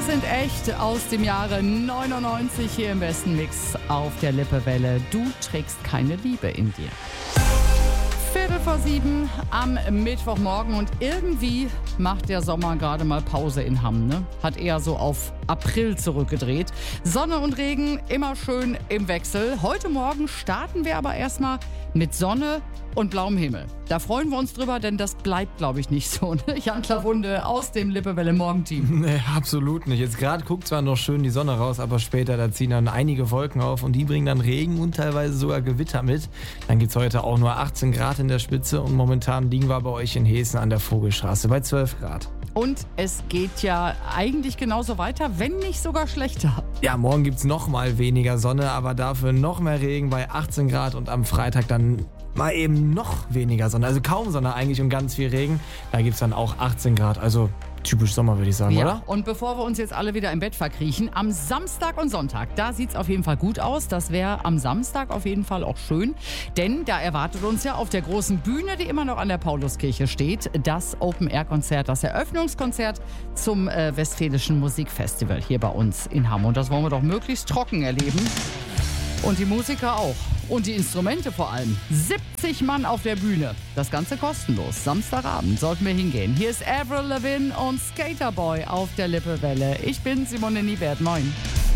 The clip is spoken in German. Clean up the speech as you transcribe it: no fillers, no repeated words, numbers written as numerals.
Das sind echt aus dem Jahre 99 hier im besten Mix auf der Lippewelle. Du trägst keine Liebe in dir. 6:15 am Mittwochmorgen und irgendwie macht der Sommer gerade mal Pause in Hamm, ne? Hat eher so auf April zurückgedreht. Sonne und Regen immer schön im Wechsel. Heute Morgen starten wir aber erstmal mit Sonne und blauem Himmel. Da freuen wir uns drüber, denn das bleibt, glaube ich, nicht so. Ne? Jan Klawunde aus dem Lippewelle Morgenteam. Nee, absolut nicht. Jetzt gerade guckt zwar noch schön die Sonne raus, aber später, da ziehen dann einige Wolken auf und die bringen dann Regen und teilweise sogar Gewitter mit. Dann gibt es heute auch nur 18 Grad in der Spitze und momentan liegen wir bei euch in Hessen an der Vogelstraße bei 12 Grad. Und es geht ja eigentlich genauso weiter, wenn nicht sogar schlechter. Ja, morgen gibt es noch mal weniger Sonne, aber dafür noch mehr Regen bei 18 Grad und am Freitag dann mal eben noch weniger Sonne. Also kaum Sonne eigentlich und ganz viel Regen. Da gibt es dann auch 18 Grad, also typisch Sommer, würde ich sagen, ja, oder? Und bevor wir uns jetzt alle wieder im Bett verkriechen, am Samstag und Sonntag, da sieht es auf jeden Fall gut aus. Das wäre am Samstag auf jeden Fall auch schön, denn da erwartet uns ja auf der großen Bühne, die immer noch an der Pauluskirche steht, das Open-Air-Konzert, das Eröffnungskonzert zum Westfälischen Musikfestival hier bei uns in Hamm. Und das wollen wir doch möglichst trocken erleben. Und die Musiker auch. Und die Instrumente vor allem. 70 Mann auf der Bühne. Das Ganze kostenlos. Samstagabend sollten wir hingehen. Hier ist Avril Lavigne und Skaterboy auf der Lippewelle. Ich bin Simone Niewert. Moin.